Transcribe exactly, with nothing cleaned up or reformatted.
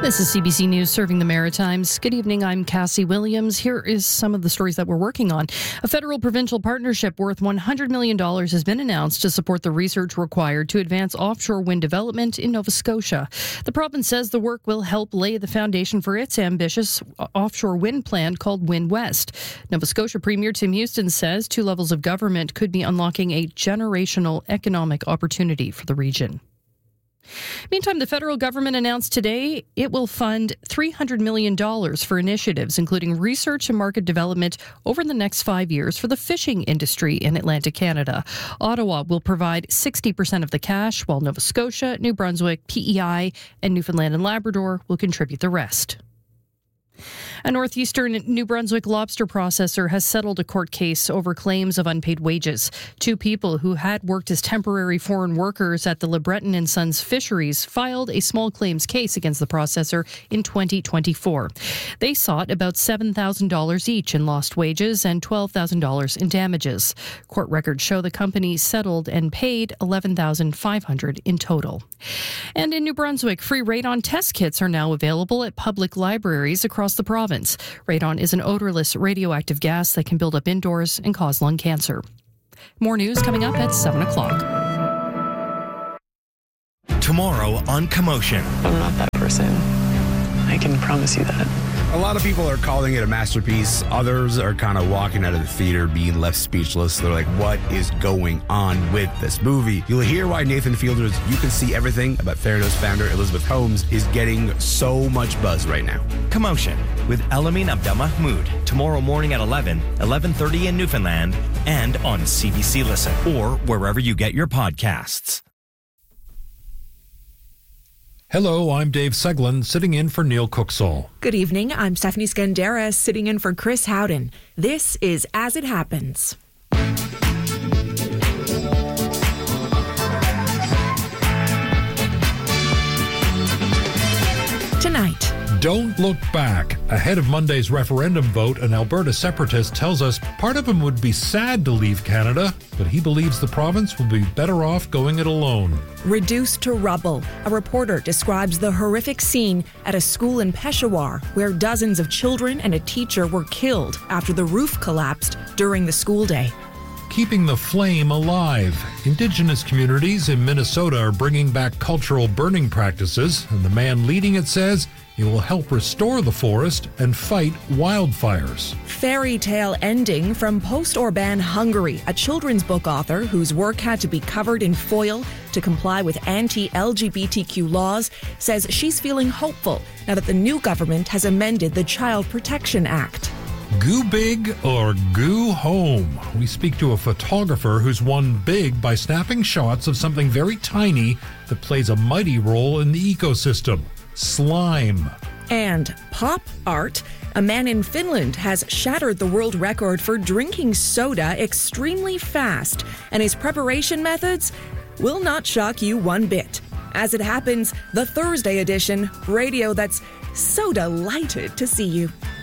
This is C B C News serving the Maritimes. Good evening, I'm Cassie Williams. Here is some of the stories that we're working on. A federal-provincial partnership worth one hundred million dollars has been announced to support the research required to advance offshore wind development in Nova Scotia. The province says the work will help lay the foundation for its ambitious offshore wind plan called Wind West. Nova Scotia Premier Tim Houston says two levels of government could be unlocking a generational economic opportunity for the region. Meantime, the federal government announced today it will fund three hundred million dollars for initiatives, including research and market development over the next five years for the fishing industry in Atlantic Canada. Ottawa will provide sixty percent of the cash, while Nova Scotia, New Brunswick, P E I, and Newfoundland and Labrador will contribute the rest. A northeastern New Brunswick lobster processor has settled a court case over claims of unpaid wages. Two people who had worked as temporary foreign workers at the LeBreton and Sons fisheries filed a small claims case against the processor in twenty twenty-four. They sought about seven thousand dollars each in lost wages and twelve thousand dollars in damages. Court records show the company settled and paid eleven thousand five hundred dollars in total. And in New Brunswick, free radon test kits are now available at public libraries across the province. Radon is an odorless radioactive gas that can build up indoors and cause lung cancer. More news coming up at seven o'clock. Tomorrow on Commotion. I'm not that person. I can promise you that. A lot of people are calling it a masterpiece. Others are kind of walking out of the theater being left speechless. They're like, what is going on with this movie? You'll hear why Nathan Fielder's You Can See Everything About Theranos founder Elizabeth Holmes is getting so much buzz right now. Commotion with Elamin Abdelmahmoud. Tomorrow morning at eleven, eleven thirty in Newfoundland, and on C B C Listen or wherever you get your podcasts. Hello, I'm Dave Seglin, sitting in for Neil Cooksall. Good evening, I'm Stephanie Scandera, sitting in for Chris Howden. This is As It Happens. Tonight. Don't look back. Ahead of Monday's referendum vote, an Alberta separatist tells us part of him would be sad to leave Canada, but he believes the province will be better off going it alone. Reduced to rubble. A reporter describes the horrific scene at a school in Peshawar where dozens of children and a teacher were killed after the roof collapsed during the school day. Keeping the flame alive. Indigenous communities in Minnesota are bringing back cultural burning practices, and the man leading it says it will help restore the forest and fight wildfires. Fairy tale ending from Post-Orban Hungary. A children's book author whose work had to be covered in foil to comply with anti-L G B T Q laws says she's feeling hopeful now that the new government has amended the Child Protection Act. Goo big or goo home? We speak to a photographer who's won big by snapping shots of something very tiny that plays a mighty role in the ecosystem. Slime. And pop art. A man in Finland has shattered the world record for drinking soda extremely fast, and his preparation methods will not shock you one bit. As It Happens, the Thursday edition, radio that's so delighted to see you.